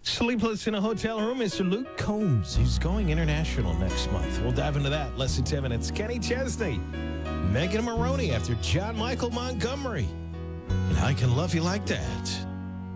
Sleepless in a hotel room, Mr. Luke Combs, who's going international next month. We'll dive into that less than 10 minutes. Kenny Chesney, Megan Maroney after John Michael Montgomery. And I Can Love You Like That.